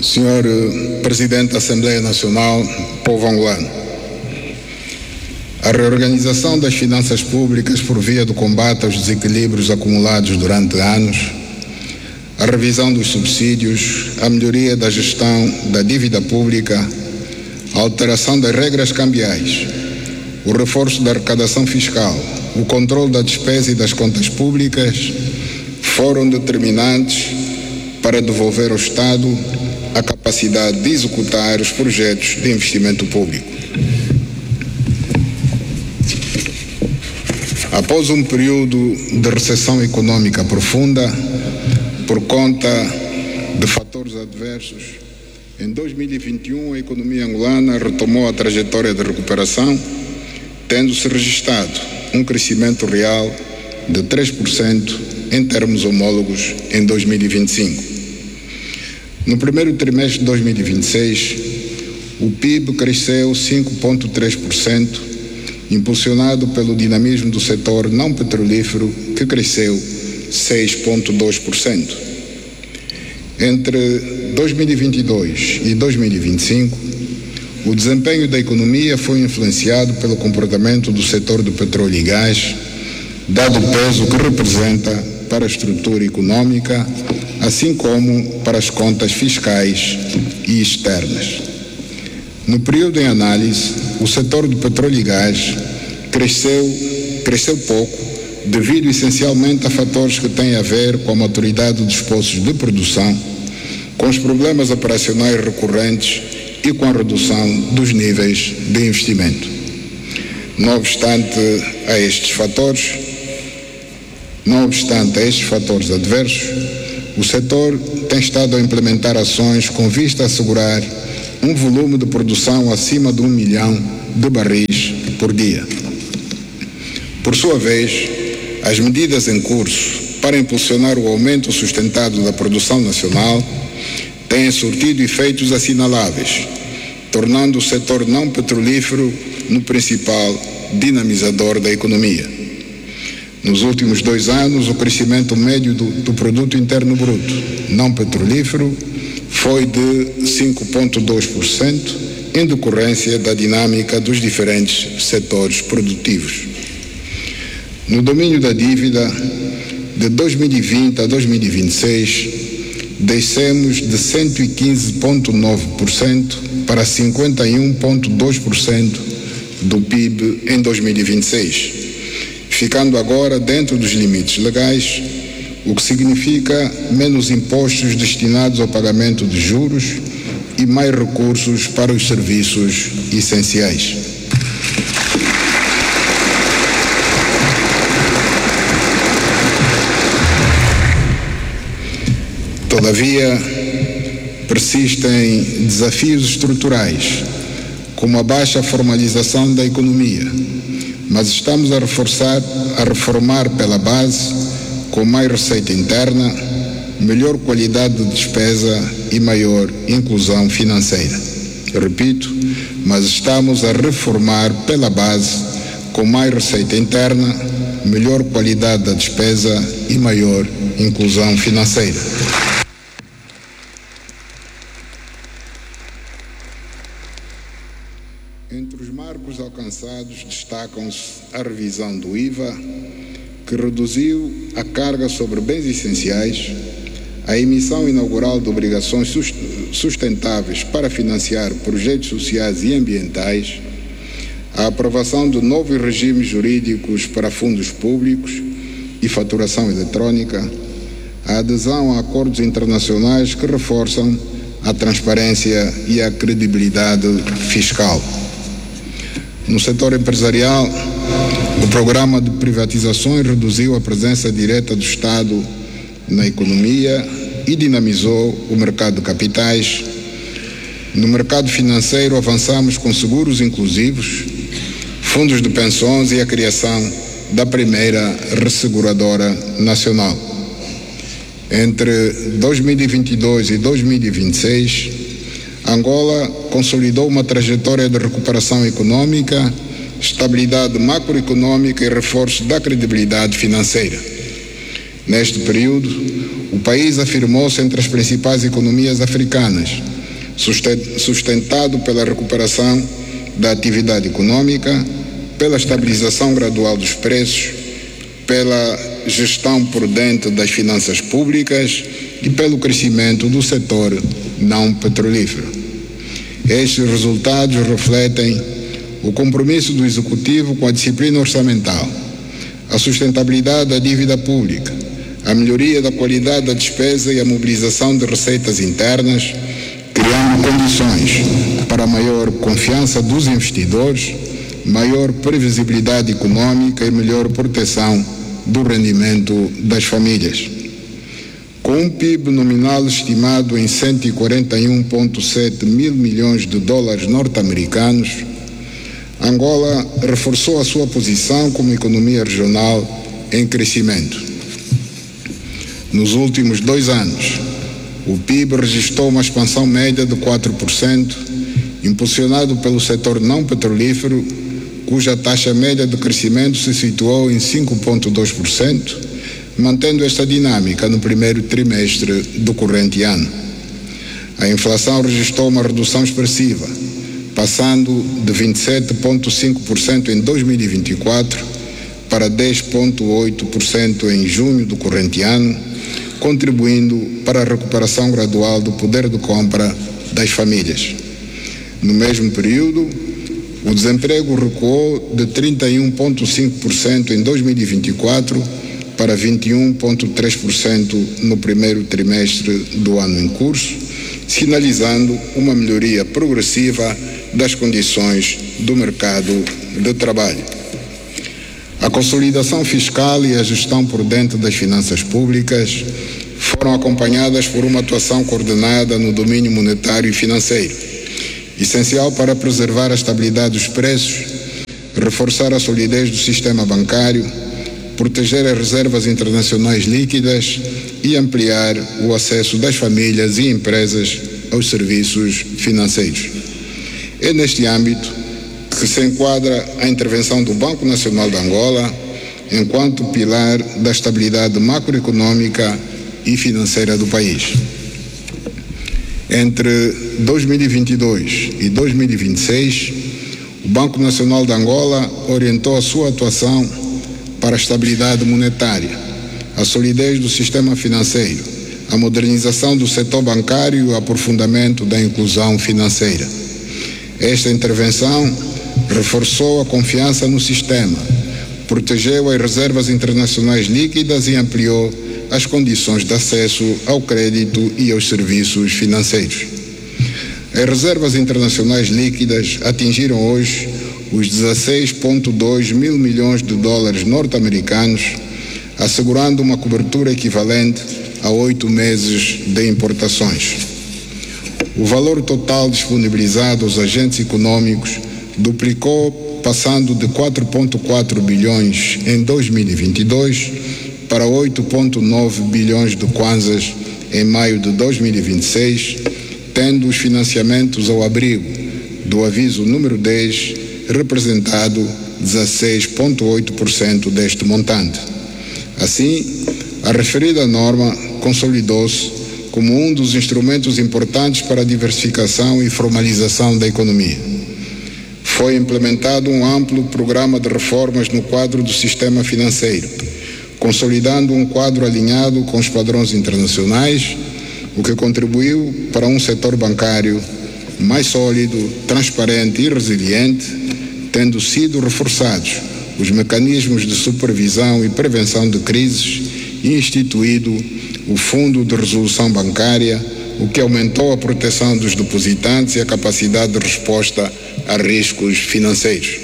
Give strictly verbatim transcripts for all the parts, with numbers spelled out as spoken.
senhor Presidente da Assembleia Nacional, povo angolano, a reorganização das finanças públicas por via do combate aos desequilíbrios acumulados durante anos, a revisão dos subsídios, a melhoria da gestão da dívida pública, a alteração das regras cambiais, o reforço da arrecadação fiscal, o controle da despesa e das contas públicas foram determinantes para devolver ao Estado a capacidade de executar os projetos de investimento público. Após um período de recessão econômica profunda, por conta de fatores adversos, em dois mil e vinte e um a economia angolana retomou a trajetória de recuperação, tendo-se registrado um crescimento real de três por cento em termos homólogos em dois mil e vinte e cinco. No primeiro trimestre de dois mil e vinte e seis, o P I B cresceu cinco vírgula três por cento, impulsionado pelo dinamismo do setor não petrolífero, que cresceu seis vírgula dois por cento. Entre dois mil e vinte e dois e dois mil e vinte e cinco, o desempenho da economia foi influenciado pelo comportamento do setor do petróleo e gás, dado o peso que representa para a estrutura econômica, assim como para as contas fiscais e externas. No período em análise, o setor do petróleo e gás cresceu, cresceu pouco, devido essencialmente a fatores que têm a ver com a maturidade dos poços de produção, com os problemas operacionais recorrentes e com a redução dos níveis de investimento. Não obstante a estes fatores, não obstante a estes fatores adversos, o setor tem estado a implementar ações com vista a assegurar um volume de produção acima de um milhão de barris por dia. Por sua vez, as medidas em curso para impulsionar o aumento sustentado da produção nacional têm surtido efeitos assinaláveis, tornando o setor não petrolífero no principal dinamizador da economia. Nos últimos dois anos, o crescimento médio do, do produto interno bruto não petrolífero foi de cinco vírgula dois por cento, em decorrência da dinâmica dos diferentes setores produtivos. No domínio da dívida, de dois mil e vinte a dois mil e vinte e seis, descemos de cento e quinze vírgula nove por cento para cinquenta e um vírgula dois por cento do P I B em dois mil e vinte e seis, ficando agora dentro dos limites legais, o que significa menos impostos destinados ao pagamento de juros e mais recursos para os serviços essenciais. Todavia, persistem desafios estruturais, como a baixa formalização da economia, mas estamos a reforçar, a reformar pela base, com mais receita interna, melhor qualidade de despesa e maior inclusão financeira. Repito, mas estamos a reformar pela base, com mais receita interna, melhor qualidade da despesa e maior inclusão financeira. Entre os marcos alcançados destacam-se a revisão do I V A, que reduziu a carga sobre bens essenciais, a emissão inaugural de obrigações sustentáveis para financiar projetos sociais e ambientais, a aprovação de novos regimes jurídicos para fundos públicos e faturação eletrónica, a adesão a acordos internacionais que reforçam a transparência e a credibilidade fiscal. No setor empresarial, o programa de privatizações reduziu a presença direta do Estado na economia e dinamizou o mercado de capitais. No mercado financeiro, avançamos com seguros inclusivos, fundos de pensões e a criação da primeira resseguradora nacional. Entre dois mil e vinte e dois e dois mil e vinte e seis, Angola consolidou uma trajetória de recuperação econômica, estabilidade macroeconômica e reforço da credibilidade financeira. Neste período, o país afirmou-se entre as principais economias africanas, sustentado pela recuperação da atividade econômica, pela estabilização gradual dos preços, pela gestão prudente das finanças públicas e pelo crescimento do setor não petrolífero. Estes resultados refletem o compromisso do Executivo com a disciplina orçamental, a sustentabilidade da dívida pública, a melhoria da qualidade da despesa e a mobilização de receitas internas, criando condições para maior confiança dos investidores, maior previsibilidade econômica e melhor proteção do rendimento das famílias. Com um P I B nominal estimado em cento e quarenta e um vírgula sete mil milhões de dólares norte-americanos, Angola reforçou a sua posição como economia regional em crescimento. Nos últimos dois anos, o P I B registrou uma expansão média de quatro por cento, impulsionado pelo setor não petrolífero, cuja taxa média de crescimento se situou em cinco vírgula dois por cento, mantendo esta dinâmica no primeiro trimestre do corrente ano. A inflação registrou uma redução expressiva, passando de vinte e sete vírgula cinco por cento em dois mil e vinte e quatro para dez vírgula oito por cento em junho do corrente ano, contribuindo para a recuperação gradual do poder de compra das famílias. No mesmo período, o desemprego recuou de trinta e um vírgula cinco por cento em dois mil e vinte e quatro para vinte e um vírgula três por cento no primeiro trimestre do ano em curso, sinalizando uma melhoria progressiva das condições do mercado de trabalho. A consolidação fiscal e a gestão prudente das finanças públicas foram acompanhadas por uma atuação coordenada no domínio monetário e financeiro, essencial para preservar a estabilidade dos preços, reforçar a solidez do sistema bancário, proteger as reservas internacionais líquidas e ampliar o acesso das famílias e empresas aos serviços financeiros. É neste âmbito que se enquadra a intervenção do Banco Nacional de Angola enquanto pilar da estabilidade macroeconômica e financeira do país. Entre dois mil e vinte e dois e dois mil e vinte e seis, o Banco Nacional de Angola orientou a sua atuação para a estabilidade monetária, a solidez do sistema financeiro, a modernização do setor bancário e o aprofundamento da inclusão financeira. Esta intervenção reforçou a confiança no sistema, protegeu as reservas internacionais líquidas e ampliou as condições de acesso ao crédito e aos serviços financeiros. As reservas internacionais líquidas atingiram hoje os dezesseis vírgula dois mil milhões de dólares norte-americanos, assegurando uma cobertura equivalente a oito meses de importações. O valor total disponibilizado aos agentes econômicos duplicou, passando de quatro vírgula quatro bilhões em dois mil e vinte e dois para oito vírgula nove bilhões de kwanzas em maio de dois mil e vinte e seis, tendo os financiamentos ao abrigo do aviso número dez representado dezesseis vírgula oito por cento deste montante. Assim, a referida norma consolidou-se como um dos instrumentos importantes para a diversificação e formalização da economia. Foi implementado um amplo programa de reformas no quadro do sistema financeiro, consolidando um quadro alinhado com os padrões internacionais, o que contribuiu para um setor bancário mais sólido, transparente e resiliente, tendo sido reforçados os mecanismos de supervisão e prevenção de crises e instituído o Fundo de Resolução Bancária, o que aumentou a proteção dos depositantes e a capacidade de resposta a riscos financeiros.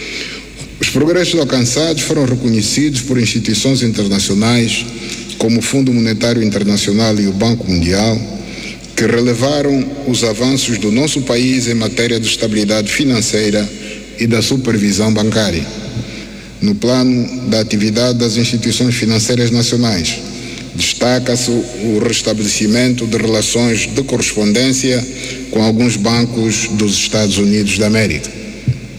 Os progressos alcançados foram reconhecidos por instituições internacionais como o Fundo Monetário Internacional e o Banco Mundial, que relevaram os avanços do nosso país em matéria de estabilidade financeira e da supervisão bancária. No plano da atividade das instituições financeiras nacionais, destaca-se o restabelecimento de relações de correspondência com alguns bancos dos Estados Unidos da América.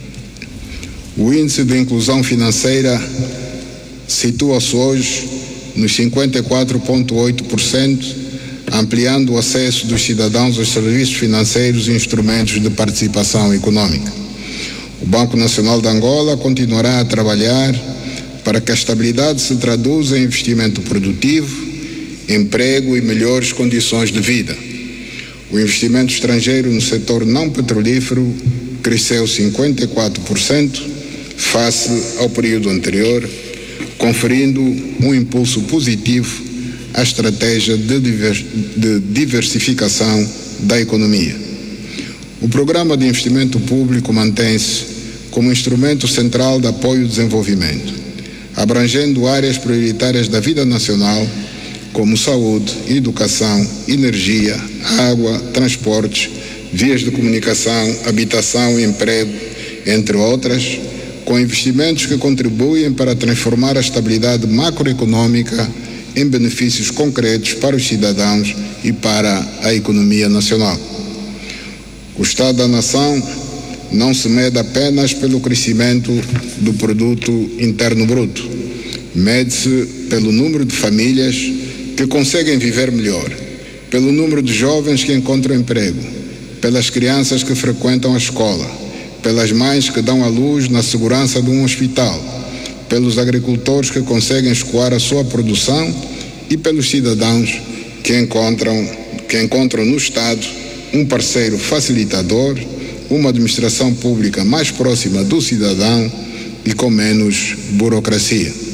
O índice de inclusão financeira situa-se hoje nos cinquenta e quatro vírgula oito por cento, ampliando o acesso dos cidadãos aos serviços financeiros e instrumentos de participação econômica. O Banco Nacional de Angola continuará a trabalhar para que a estabilidade se traduza em investimento produtivo, emprego e melhores condições de vida. O investimento estrangeiro no setor não petrolífero cresceu cinquenta e quatro por cento face ao período anterior, conferindo um impulso positivo à estratégia de, diver, de diversificação da economia. O Programa de Investimento Público mantém-se como instrumento central de apoio ao desenvolvimento, abrangendo áreas prioritárias da vida nacional, como saúde, educação, energia, água, transportes, vias de comunicação, habitação e emprego, entre outras, com investimentos que contribuem para transformar a estabilidade macroeconômica em benefícios concretos para os cidadãos e para a economia nacional. O Estado da Nação não se mede apenas pelo crescimento do produto interno bruto, mede-se pelo número de famílias que conseguem viver melhor, pelo número de jovens que encontram emprego, pelas crianças que frequentam a escola, pelas mães que dão à luz na segurança de um hospital, pelos agricultores que conseguem escoar a sua produção e pelos cidadãos que encontram, que encontram no Estado um parceiro facilitador, uma administração pública mais próxima do cidadão e com menos burocracia.